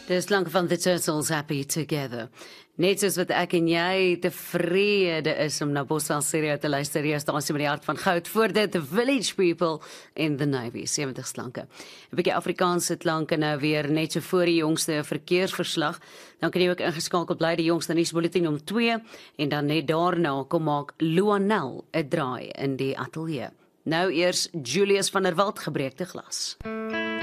Dis lank van The Turtles Happy Together. Net soos wat ek en jy tevrede is om na Boswell Stereo te luister, hier is daar met die hart van goud voor dit, The Village People in the Navy, 70 slanke. 'n bietjie Afrikaanse klanke nou weer, net so voor die jongste verkeersverslag. Dan kan jy ook ingeskakel bly die jongste nuusbulletin om 2, en dan net daarna kom maak Luanel 'n draai in die ateljee. Nou eers Julius van der Walt, Gebreekte Glas.